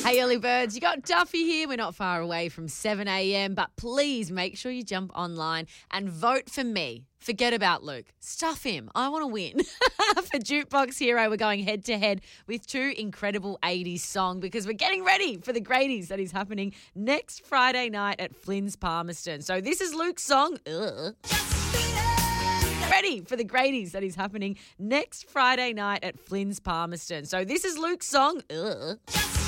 Hey, early birds, you got Duffy here. We're not far away from 7 a.m, but please make sure you jump online and vote for me. Forget about Luke. Stuff him. I want to win. For Jukebox Hero, we're going head to head with two incredible 80s songs because we're getting ready for the Greaties that is happening next Friday night at Flynn's Palmerston. So this is Luke's song. Ready for the Greaties that is happening next Friday night at Flynn's Palmerston. So this is Luke's song.